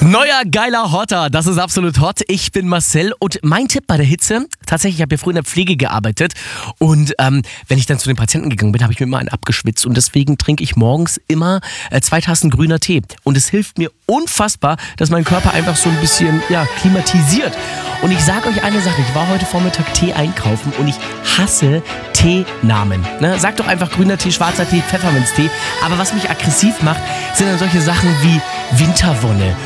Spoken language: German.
Neuer geiler Hotter, das ist absolut hot. Ich bin Marcel und mein Tipp bei der Hitze, tatsächlich, ich habe ja früher in der Pflege gearbeitet und wenn ich dann zu den Patienten gegangen bin, habe ich mir immer einen abgeschwitzt und deswegen trinke ich morgens immer 2 Tassen grüner Tee und es hilft mir unfassbar, dass mein Körper einfach so ein bisschen klimatisiert. Und ich sage euch eine Sache, ich war heute Vormittag Tee einkaufen und ich hasse Teenamen. Ne? Sag doch einfach grüner Tee, schwarzer Tee, Pfefferminztee. Aber was mich aggressiv macht, sind dann solche Sachen wie Winterwonne